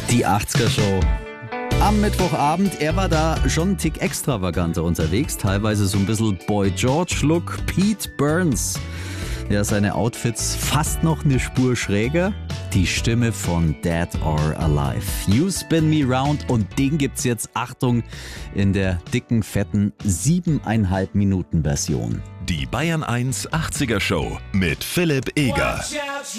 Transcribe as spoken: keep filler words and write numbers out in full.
Die achtziger-Show. Am Mittwochabend, er war da schon einen Tick extravaganter unterwegs, teilweise so ein bisschen Boy George-Look. Pete Burns, ja, seine Outfits fast noch eine Spur schräger. Die Stimme von Dead or Alive. You Spin Me Round, und den gibt's jetzt, Achtung, in der dicken, fetten siebeneinhalb Minuten Version. Die Bayern eins achtziger Show mit Philipp Eger.